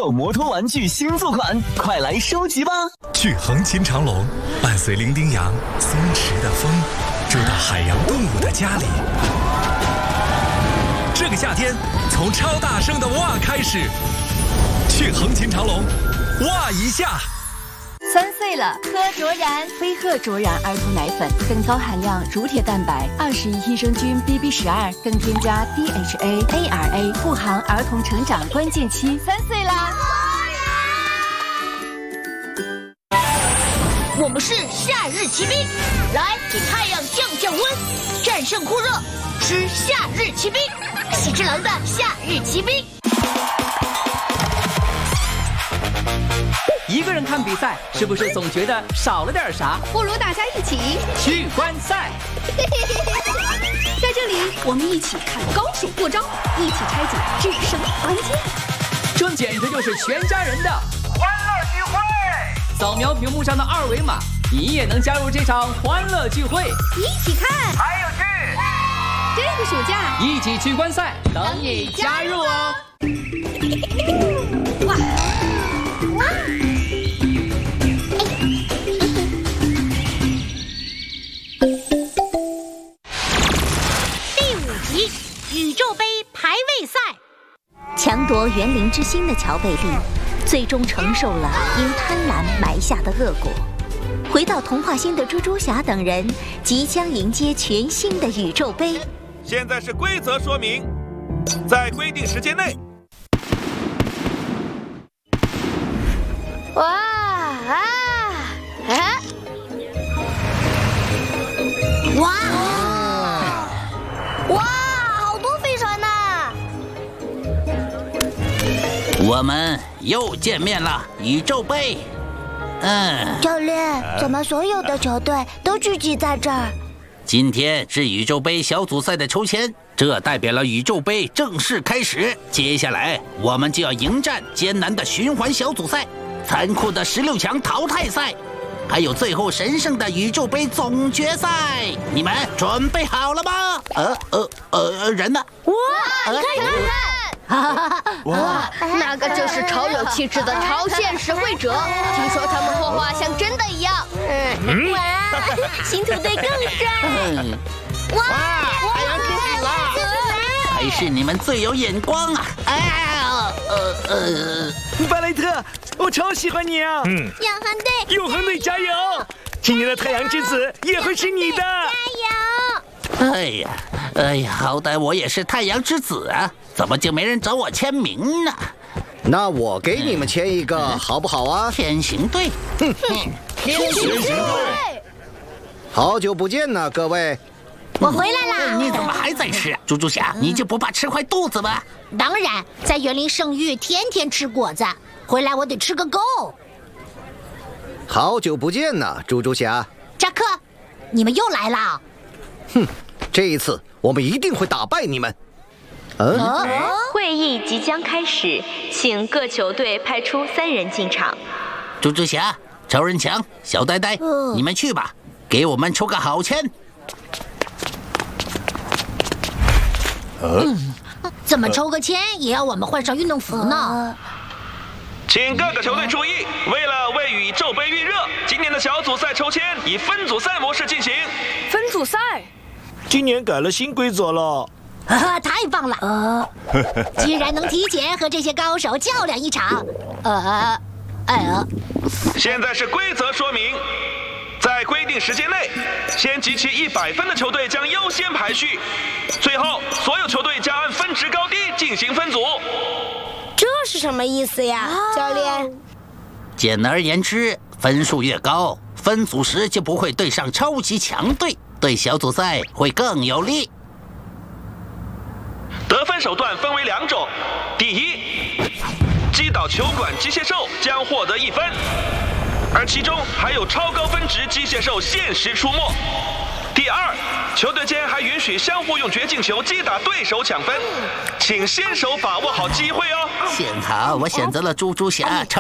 狗摩托玩具新作款，快来收集吧！ 去横琴长隆，伴随伶仃羊、松弛的风，住到海洋动物的家里。这个夏天，从超大声的哇开始，去横琴长隆，哇一下。 3岁了，喝卓然飞鹤卓然儿童奶粉，更高含量乳铁蛋白，21益生菌 BB12，更添加 DHA、ARA， 护航儿童成长关键期。3岁啦！ 我们是夏日骑兵，来给太阳降降温，战胜酷热，吃夏日骑兵，喜之郎的夏日骑兵。 一个人看比赛，是不是总觉得少了点啥？ 不如大家一起去观赛。 在这里，我们一起看高手过招，一起拆解制胜关键。 这简直就是全家人的欢乐聚会！扫描屏幕上的2维码，你也能加入这场欢乐聚会。 一起看， 还有趣！ 这个暑假一起去观赛，等你加入哦！ 哇！ 宇宙杯排位赛， 强夺园林之心的乔贝利，最终承受了因贪婪埋下的恶果。回到童话星的猪猪侠等人，即将迎接全新的宇宙杯。 现在是规则说明，在规定时间内。 哇啊啊！哇！哇！ 我们又见面了，宇宙杯。 教练，怎么所有的球队都聚集在这儿？ 今天是宇宙杯小组赛的抽签，这代表了宇宙杯正式开始。接下来我们就要迎战艰难的循环小组赛、残酷的16强淘汰赛，还有最后神圣的宇宙杯总决赛。你们准备好了吗？人呢？ 哇，你看！ 哇，那个就是超有气质的超现实会者，听说他们说话像真的一样。 哇，新土队更帅！哇， 太阳出来了！还是你们最有眼光啊！ 巴雷特，我超喜欢你啊！永恒队加油！今年的太阳之子也会是你的！ 加油！ 哎呀，好歹我也是太阳之子啊，怎么就没人找我签名呢？ 那我给你们签一个，好不好啊？ 天行队， 天行队， 好久不见呢，各位。 我回来啦！ 你怎么还在吃？猪猪侠，你就不怕吃坏肚子吗？ 当然，在园林圣域天天吃果子，回来我得吃个够。 好久不见呢，猪猪侠。 扎克，你们又来了。 哼，这一次我们一定会打败你们。 会议即将开始，请各球队派出3人进场。 猪猪侠、超人强、小呆呆，你们去吧，给我们抽个好签。 怎么抽个签也要我们换上运动服呢？ 请各个球队注意，为了为宇宙杯预热，今年的小组赛抽签以分组赛模式进行。 分组赛， 今年改了新规则了。 太棒了！既然能提前和这些高手较量一场， 现在是规则说明，在规定时间内，先集齐100分的球队将优先排序，最后所有球队将按分值高低进行分组。 这是什么意思呀，教练？ 简而言之，分数越高，分组时就不会对上超级强队，对小组赛会更有利。 得分手段分为2种，第一，击倒球馆机械兽将获得1分，而其中还有超高分值机械兽限时出没。第二，球队间还允许相互用绝境球击打对手抢分，请先手把握好机会哦。 幸好我选择了猪猪侠。